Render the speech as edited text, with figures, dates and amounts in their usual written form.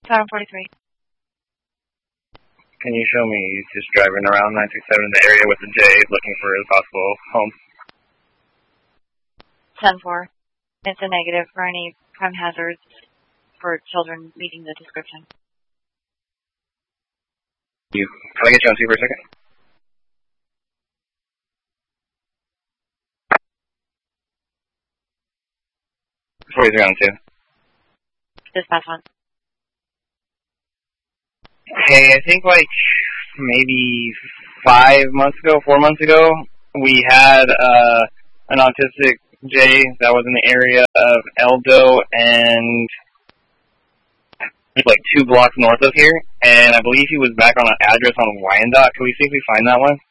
743. Can you show me just driving around 967 in the area with the J looking for a possible home? 10-4. It's a negative for any crime hazards for children meeting the description. Can I get you on two for a second? Before you on two. Dispatch 1. Hey, I think like maybe 4 months ago, we had an autistic Jay that was in the area of Eldo and like 2 blocks north of here, and I believe he was back on an address on Wyandotte. Can we see if we find that one?